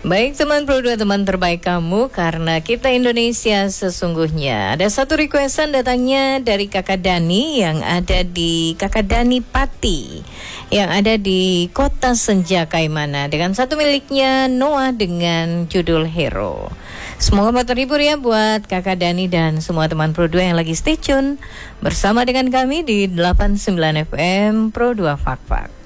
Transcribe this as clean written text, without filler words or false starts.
Baik teman Pro 2, teman terbaik kamu, karena kita Indonesia sesungguhnya. Ada satu requestan datangnya dari Kakak Dani yang ada di Kakak Dani Pati, yang ada di Kota Senja Kaimana, dengan satu miliknya Noah dengan judul Hero. Semoga terhibur ya buat Kakak Dani dan semua teman Pro 2 yang lagi stay tune bersama dengan kami di 89 FM Pro 2 Fak Fak.